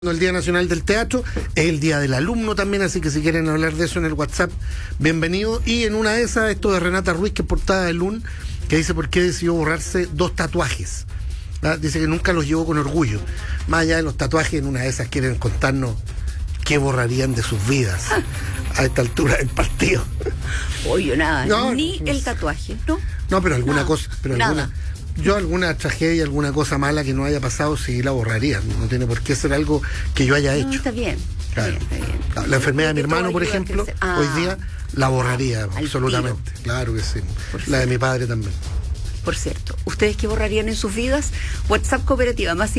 El Día Nacional del Teatro, es el Día del Alumno también, así que si quieren hablar de eso en el WhatsApp, bienvenido. Y en una de esas, esto de Renata Ruiz, que es portada de LUN, que dice por qué decidió borrarse 2 tatuajes. Dice que nunca los llevó con orgullo. Más allá de los tatuajes, en una de esas quieren contarnos qué borrarían de sus vidas a esta altura del partido. Oye, nada, No, ni no el sé. tatuaje, ¿no? No, pero alguna Nada, cosa, nada. yo alguna tragedia, alguna cosa mala que no haya pasado, sí la borraría. No tiene por qué ser algo que yo haya No, hecho. está bien. Claro. Está bien. La enfermedad de mi Creo que hermano, todo por ayuda a ejemplo, crecer. hoy día la borraría, al absolutamente. Claro que sí. Por La de mi padre también. Por cierto, ¿ustedes qué borrarían en sus vidas? WhatsApp Cooperativa, más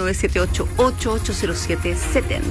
56978880770.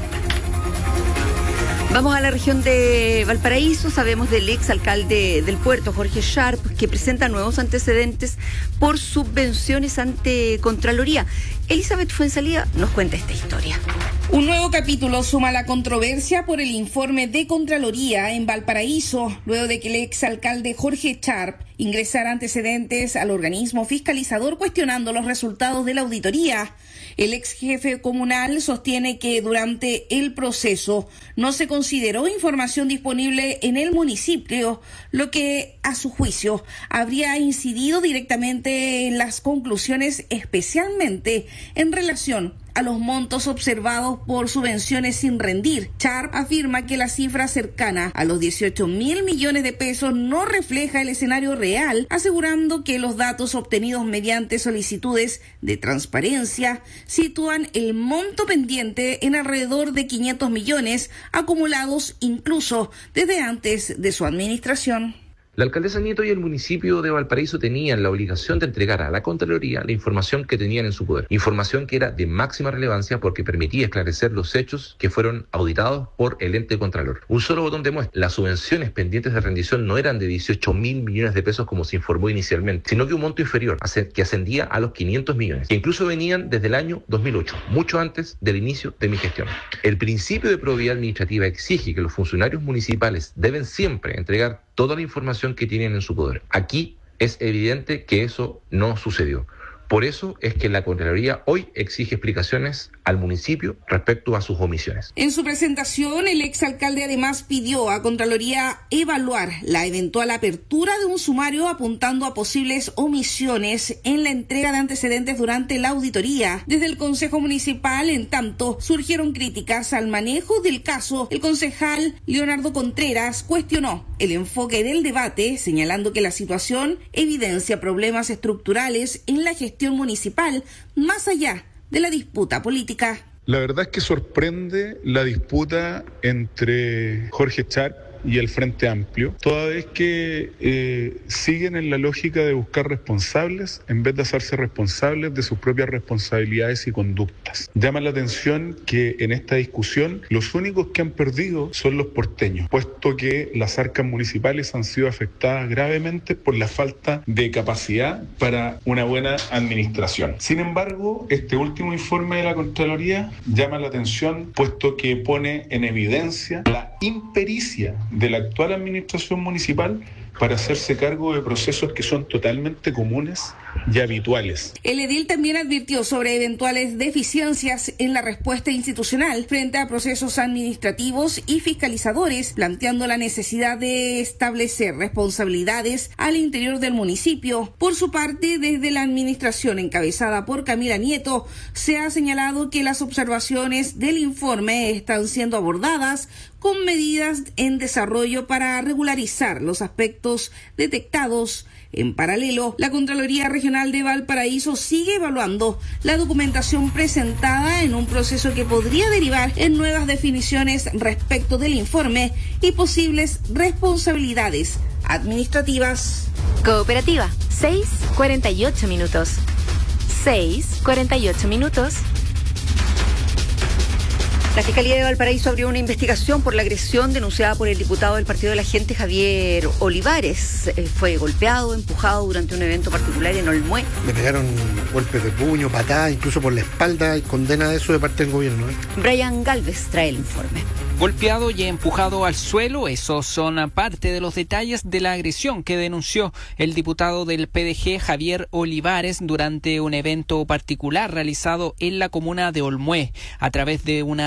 Vamos a la región de Valparaíso. Sabemos del exalcalde del puerto, Jorge Sharp, que presenta nuevos antecedentes por subvenciones ante Contraloría. Elizabeth Fuenzalía nos cuenta esta historia. Un nuevo capítulo suma la controversia por el informe de Contraloría en Valparaíso, luego de que el exalcalde Jorge Sharp ingresara antecedentes al organismo fiscalizador cuestionando los resultados de la auditoría. El ex jefe comunal sostiene que durante el proceso no se consideró información disponible en el municipio, lo que, a su juicio, habría incidido directamente en las conclusiones, especialmente en relación a los montos observados por subvenciones sin rendir. Sharp afirma que la cifra cercana a los 18.000 millones de pesos no refleja el escenario real, asegurando que los datos obtenidos mediante solicitudes de transparencia sitúan el monto pendiente en alrededor de 500 millones, acumulados incluso desde antes de su administración. La alcaldesa Nieto y el municipio de Valparaíso tenían la obligación de entregar a la Contraloría la información que tenían en su poder. Información que era de máxima relevancia porque permitía esclarecer los hechos que fueron auditados por el ente contralor. Un solo botón de muestra. Las subvenciones pendientes de rendición no eran de 18.000 millones de pesos como se informó inicialmente, sino que un monto inferior, que ascendía a los 500 millones, que incluso venían desde el año 2008, mucho antes del inicio de mi gestión. El principio de probidad administrativa exige que los funcionarios municipales deben siempre entregar toda la información que tienen en su poder. Aquí es evidente que eso no sucedió. Por eso es que la Contraloría hoy exige explicaciones al municipio respecto a sus omisiones. En su presentación, el exalcalde además pidió a Contraloría evaluar la eventual apertura de un sumario apuntando a posibles omisiones en la entrega de antecedentes durante la auditoría. Desde el Consejo Municipal, en tanto, surgieron críticas al manejo del caso. El concejal Leonardo Contreras cuestionó el enfoque del debate, señalando que la situación evidencia problemas estructurales en la gestión municipal, más allá de la disputa política. La verdad es que sorprende la disputa entre Jorge Sharp y el Frente Amplio, toda vez que siguen en la lógica de buscar responsables en vez de hacerse responsables de sus propias responsabilidades y conductas. Llama la atención que en esta discusión los únicos que han perdido son los porteños, puesto que las arcas municipales han sido afectadas gravemente por la falta de capacidad para una buena administración. Sin embargo, este último informe de la Contraloría llama la atención, puesto que pone en evidencia la impericia de la actual administración municipal para hacerse cargo de procesos que son totalmente comunes y habituales. El edil también advirtió sobre eventuales deficiencias en la respuesta institucional frente a procesos administrativos y fiscalizadores, planteando la necesidad de establecer responsabilidades al interior del municipio. Por su parte, desde la administración encabezada por Camila Nieto, se ha señalado que las observaciones del informe están siendo abordadas con medidas en desarrollo para regularizar los aspectos detectados. En paralelo, la Contraloría Regional de Valparaíso sigue evaluando la documentación presentada en un proceso que podría derivar en nuevas definiciones respecto del informe y posibles responsabilidades administrativas. Cooperativa, 6:48 minutos. 6:48 minutos. La Fiscalía de Valparaíso abrió una investigación por la agresión denunciada por el diputado del Partido de la Gente, Javier Olivares. Fue golpeado, empujado durante un evento particular en Olmué. Le pegaron golpes de puño, patadas, incluso por la espalda, y condena de eso de parte del gobierno. Brian Galvez trae el informe. golpeado y empujado al suelo. Esos son parte de los detalles de la agresión que denunció el diputado del PDG, Javier Olivares, durante un evento particular realizado en la comuna de Olmué. A través de una